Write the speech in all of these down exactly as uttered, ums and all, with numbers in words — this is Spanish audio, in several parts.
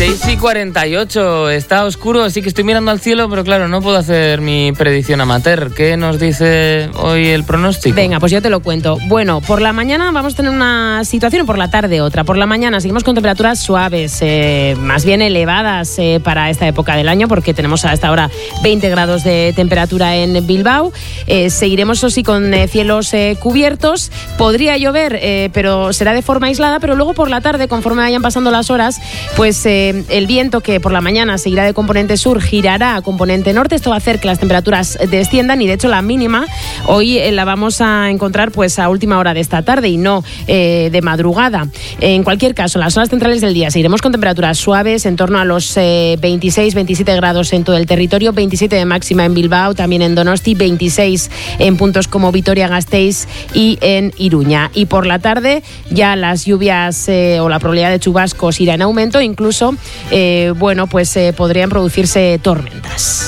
seis y cuarenta y ocho, está oscuro, así que estoy mirando al cielo, pero claro, no puedo hacer mi predicción amateur. ¿Qué nos dice hoy el pronóstico? Venga, pues yo te lo cuento. Bueno, por la mañana vamos a tener una situación y por la tarde otra. Por la mañana seguimos con temperaturas suaves, eh, más bien elevadas eh, para esta época del año, porque tenemos a esta hora veinte grados de temperatura en Bilbao. Eh, seguiremos, eso sí, con eh, cielos eh, cubiertos. Podría llover, eh, pero será de forma aislada, pero luego por la tarde, conforme vayan pasando las horas, pues eh, el viento, que por la mañana seguirá de componente sur, girará a componente norte. Esto va a hacer que las temperaturas desciendan y de hecho la mínima hoy eh, la vamos a encontrar pues a última hora de esta tarde y no eh, de madrugada. En cualquier caso, en las zonas centrales del día seguiremos con temperaturas suaves en torno a los eh, veintiséis veintisiete grados en todo el territorio, veintisiete de máxima en Bilbao, también en Donosti, veintiséis en puntos como Vitoria-Gasteiz y en Iruña. Y por la tarde ya las lluvias eh, o la probabilidad de chubascos irá en aumento, incluso Eh, bueno, pues eh, podrían producirse tormentas.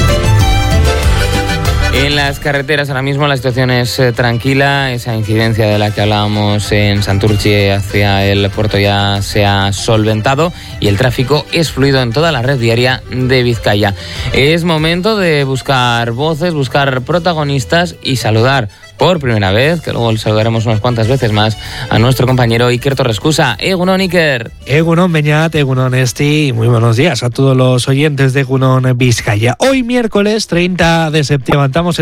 En las carreteras ahora mismo la situación es eh, tranquila. Esa incidencia de la que hablábamos en Santurtzi hacia el puerto ya se ha solventado y el tráfico es fluido en toda la red viaria de Vizcaya. Es momento de buscar voces, buscar protagonistas y saludar por primera vez, que luego saludaremos unas cuantas veces más, a nuestro compañero Iker Torrescusa. Egunon, Iker. Egunon, Beñat, Egunon, Esti, y muy buenos días a todos los oyentes de Egunon Vizcaya. Hoy miércoles treinta de septiembre levantamos el